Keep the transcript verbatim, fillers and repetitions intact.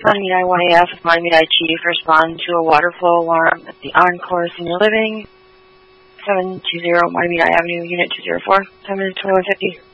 Malamute one A F with Malamute Chief. Respond to a water flow alarm at the Encore Senior Living, seven two zero Malamute Avenue, Unit two zero four. Time is twenty-one fifty.